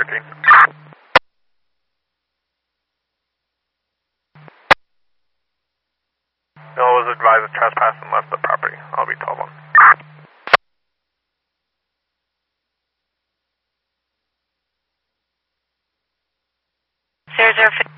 13. No was advised of trespass and left the property. I'll be 12-1. 0050.